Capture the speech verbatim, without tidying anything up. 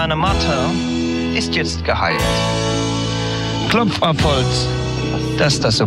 Deine Mutter ist jetzt geheilt. Klopf auf Holz, dass das so